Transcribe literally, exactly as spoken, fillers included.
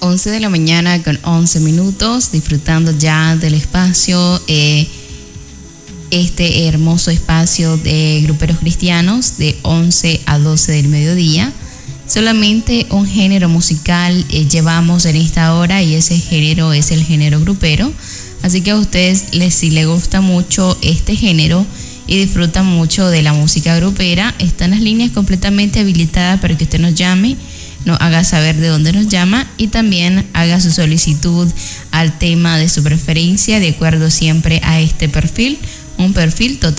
once de la mañana con once minutos, disfrutando ya del espacio, eh, este hermoso espacio de gruperos cristianos de once a doce del mediodía. Solamente un género musical eh, llevamos en esta hora y ese género es el género grupero. Así que a ustedes les, si les gusta mucho este género y disfrutan mucho de la música grupera, están las líneas completamente habilitadas para que usted nos llame, nos haga saber de dónde nos llama y también haga su solicitud al tema de su preferencia de acuerdo siempre a este perfil, un perfil total